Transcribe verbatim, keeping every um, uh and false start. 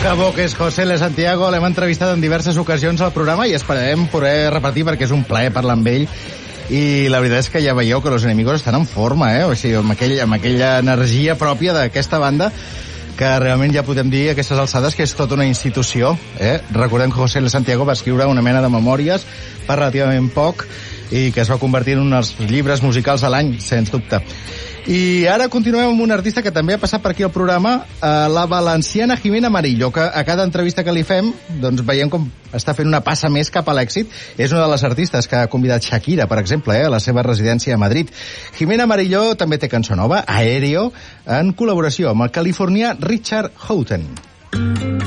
Que bo que és José L. Santiago, l'hem entrevistat en diverses ocasions al programa i esperem poder repetir perquè és un plaer parlar amb ell. I la veritat és que ja veieu que Los Enemigos estan en forma, eh? O sigui, amb, aquell, amb aquella energia pròpia d'aquesta banda que realment ja podem dir a aquestes alçades que és tota una institució, eh? Recordem que José L. Santiago va escriure una mena de memòries per relativament poc i que es va convertir en un dels llibres musicals de l'any, sens dubte. I ara continuem amb un artista que també ha passat per aquí al programa, eh, la valenciana Jimena Amarillo, que a cada entrevista que li fem doncs veiem com està fent una passa més cap a l'èxit. És una de les artistes que ha convidat Shakira, per exemple, eh, a la seva residència a Madrid. Jimena Amarillo també té cançó nova, Aéreo, en col·laboració amb el californià Richard Houghton.